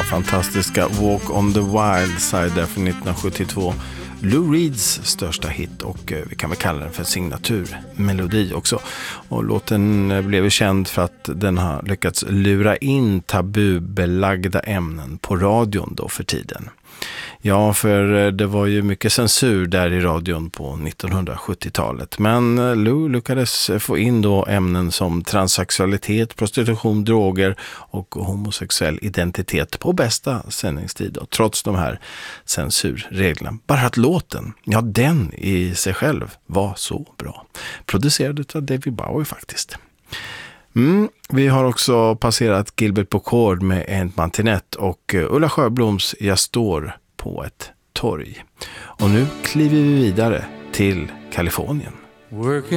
fantastiska Walk on the Wild Side där från 1972. Lou Reeds största hit och vi kan väl kalla den för signaturmelodi också. Och låten blev känd för att den har lyckats lura in tabubelagda ämnen på radion då för tiden. Ja, för det var ju mycket censur där i radion på 1970-talet. Men Lou lyckades få in då ämnen som transsexualitet, prostitution, droger och homosexuell identitet på bästa sändningstid då, trots de här censurreglerna. Bara att låten, ja den i sig själv var så bra. Producerad av David Bowie faktiskt. Vi har också passerat Gilbert Boccord med En Mantinett och Ulla Sjöbloms Jag står på ett torg. Och nu kliver vi vidare till Kalifornien.